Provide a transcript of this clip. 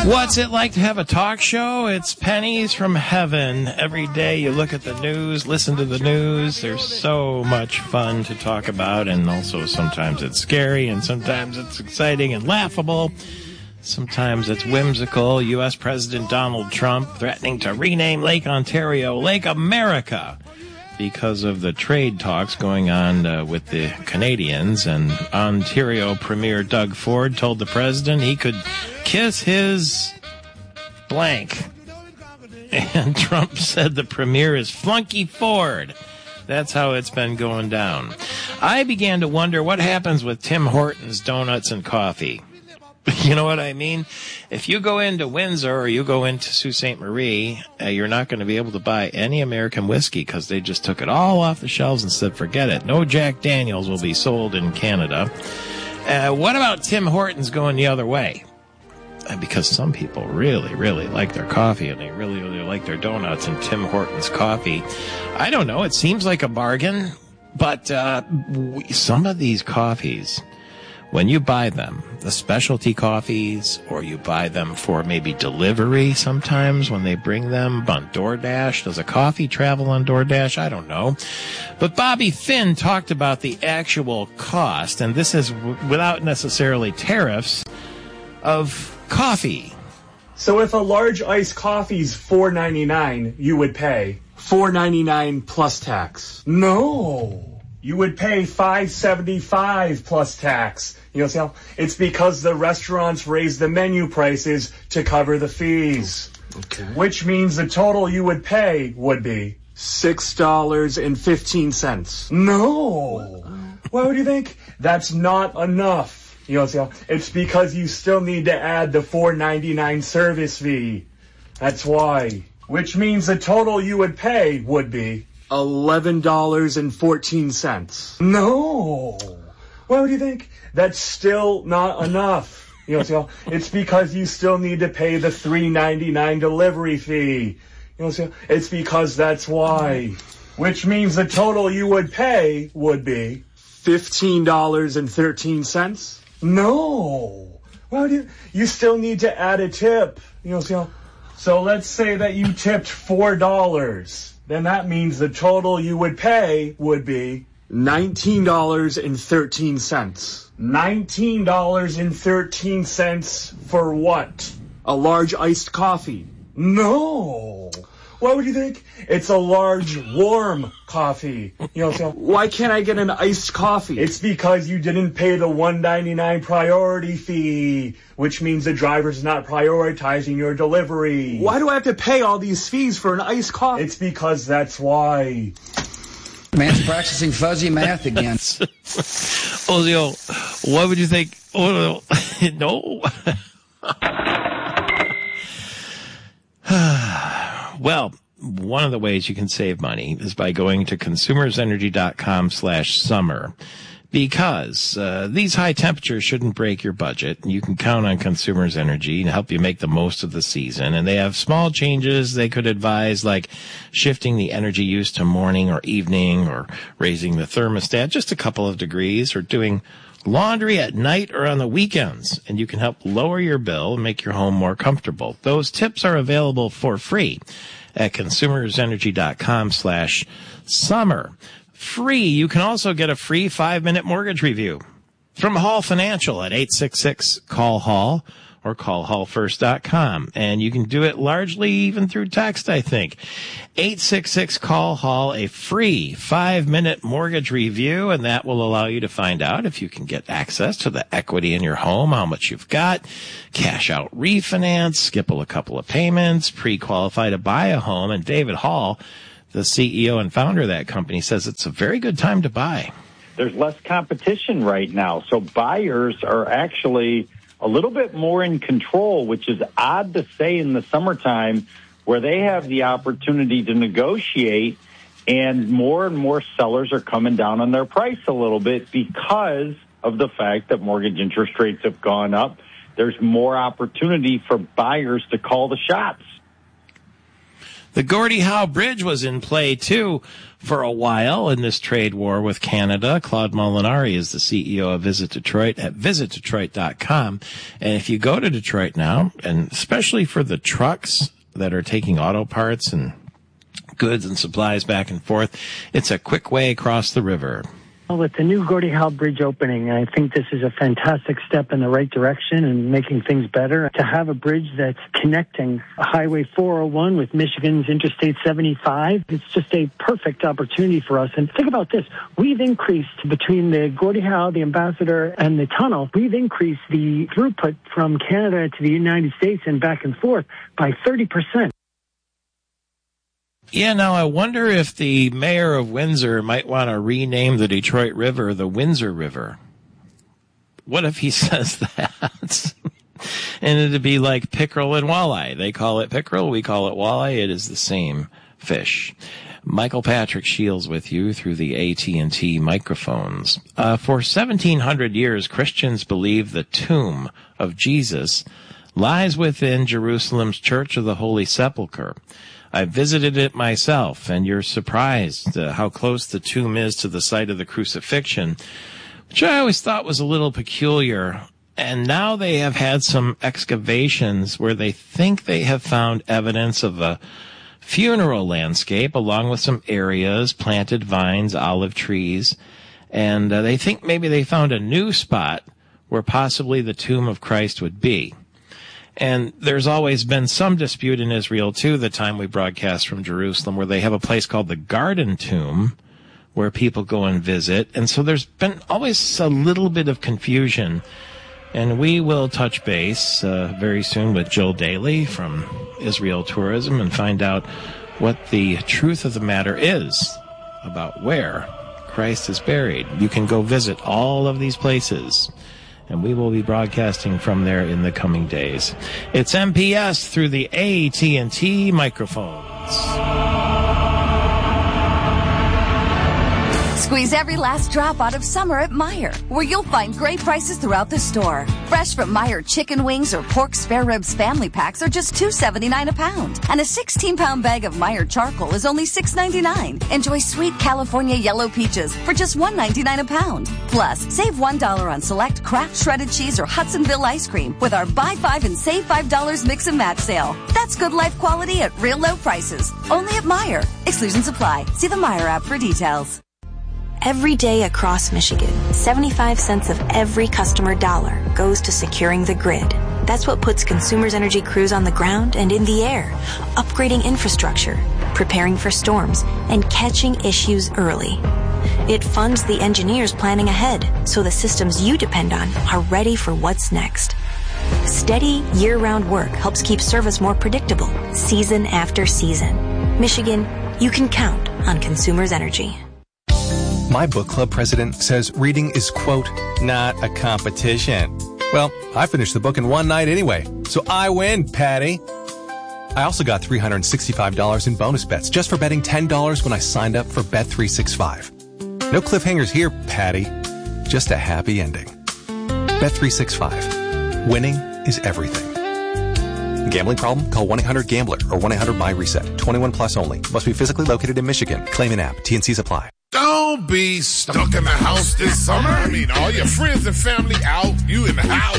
What's it like to have a talk show? It's pennies from heaven. Every day you look at the news, listen to the news. There's so much fun to talk about, and also sometimes it's scary, and sometimes it's exciting and laughable. Sometimes it's whimsical. U.S. President Donald Trump threatening to rename Lake Ontario Lake America because of the trade talks going on with the Canadians. And Ontario Premier Doug Ford told the president he could kiss his blank. And Trump said the premier is Flunky Ford. That's how it's been going down. I began to wonder what happens with Tim Hortons donuts and coffee. You know what I mean? If you go into Windsor or you go into Sault Ste. Marie, you're not going to be able to buy any American whiskey because they just took it all off the shelves and said, forget it. No Jack Daniels will be sold in Canada. What about Tim Hortons going the other way? Because some people really, really like their coffee and they really, really like their donuts and Tim Hortons coffee. I don't know. It seems like a bargain, but some of these coffees, when you buy them, the specialty coffees, or you buy them for maybe delivery sometimes when they bring them on DoorDash. Does a coffee travel on DoorDash? I don't know. But Bobby Finn talked about the actual cost, and this is without necessarily tariffs, of coffee. So if a large iced coffee's $4.99, you would pay $4.99 plus tax. No. You would pay $5.75 plus tax. You know, see, it's because the restaurants raise the menu prices to cover the fees. Okay. Which means the total you would pay would be $6.15. No. Why would you think? That's not enough. You know, see, it's because you still need to add the $4.99 service fee. That's why. Which means the total you would pay would be $11.14. No. Why would you think? That's still not enough. You know, it's because you still need to pay the $3.99 delivery fee. You know, it's because that's why. Which means the total you would pay would be $15.13. No. Why would you still need to add a tip. You know, so let's say that you tipped $4. Then that means the total you would pay would be $19.13. $19.13 for what? A large iced coffee. No. Why would you think? It's a large, warm coffee. You know, so why can't I get an iced coffee? It's because you didn't pay the $1.99 priority fee, which means the driver's not prioritizing your delivery. Why do I have to pay all these fees for an iced coffee? It's because that's why. Man's practicing fuzzy math again. Ozio, what would you think? Oh, no. Well, one of the ways you can save money is by going to consumersenergy.com/summer, because these high temperatures shouldn't break your budget. You can count on Consumers Energy to help you make the most of the season. And they have small changes they could advise, like shifting the energy use to morning or evening, or raising the thermostat just a couple of degrees, or doing laundry at night or on the weekends, and you can help lower your bill and make your home more comfortable. Those tips are available for free at consumersenergy.com/summer. Free. You can also get a free 5-minute mortgage review from Hall Financial at 866-CALL-HALL or callhallfirst.com. And you can do it largely even through text, I think. 866-CALL-HALL, a free 5-minute mortgage review, and that will allow you to find out if you can get access to the equity in your home, how much you've got, cash out refinance, skip a couple of payments, pre-qualify to buy a home. And David Hall, the CEO and founder of that company, says it's a very good time to buy. There's less competition right now, so buyers are actually a little bit more in control, which is odd to say in the summertime, where they have the opportunity to negotiate, and more sellers are coming down on their price a little bit because of the fact that mortgage interest rates have gone up. There's more opportunity for buyers to call the shots. The Gordie Howe Bridge was in play, too, for a while in this trade war with Canada. Claude Molinari is the CEO of Visit Detroit at visitdetroit.com. And if you go to Detroit now, and especially for the trucks that are taking auto parts and goods and supplies back and forth, it's a quick way across the river. With the new Gordie Howe Bridge opening, I think this is a fantastic step in the right direction and making things better. To have a bridge that's connecting Highway 401 with Michigan's Interstate 75, it's just a perfect opportunity for us. And think about this. We've increased between the Gordie Howe, the Ambassador, and the tunnel, we've increased the throughput from Canada to the United States and back and forth by 30%. Yeah, now I wonder if the mayor of Windsor might want to rename the Detroit River the Windsor River. What if he says that? And it'd be like pickerel and walleye. They call it pickerel, we call it walleye. It is the same fish. Michael Patrick Shields with you through the AT&T microphones. For 1,700 years, Christians believe the tomb of Jesus lies within Jerusalem's Church of the Holy Sepulchre. I visited it myself, and you're surprised how close the tomb is to the site of the crucifixion, which I always thought was a little peculiar. And now they have had some excavations where they think they have found evidence of a funeral landscape, along with some areas, planted vines, olive trees, and they think maybe they found a new spot where possibly the tomb of Christ would be. And there's always been some dispute in Israel, too, the time we broadcast from Jerusalem, where they have a place called the Garden Tomb, where people go and visit. And so there's been always a little bit of confusion. And we will touch base very soon with Jill Daly from Israel Tourism and find out what the truth of the matter is about where Christ is buried. You can go visit all of these places, and we will be broadcasting from there in the coming days. It's MPS through the AT&T microphones. Squeeze every last drop out of summer at Meijer, where you'll find great prices throughout the store. Fresh from Meijer chicken wings or pork spare ribs family packs are just $2.79 a pound. And a 16-pound bag of Meijer charcoal is only $6.99. Enjoy sweet California yellow peaches for just $1.99 a pound. Plus, save $1 on select Kraft shredded cheese or Hudsonville ice cream with our Buy 5 and Save $5 mix and match sale. That's good life quality at real low prices. Only at Meijer. Exclusions apply. See the Meijer app for details. Every day across Michigan, 75 cents of every customer dollar goes to securing the grid. That's what puts Consumers Energy crews on the ground and in the air, upgrading infrastructure, preparing for storms, and catching issues early. It funds the engineers planning ahead so the systems you depend on are ready for what's next. Steady, year-round work helps keep service more predictable, season after season. Michigan, you can count on Consumers Energy. My book club president says reading is, quote, not a competition. Well, I finished the book in one night anyway, so I win, Patty. I also got $365 in bonus bets just for betting $10 when I signed up for Bet365. No cliffhangers here, Patty. Just a happy ending. Bet365. Winning is everything. Gambling problem? Call 1-800-GAMBLER or 1-800-MY-RESET. 21 plus only. Must be physically located in Michigan. Claim an app. T&Cs apply. Don't be stuck in the house this summer. I mean, all your friends and family out, you in the house.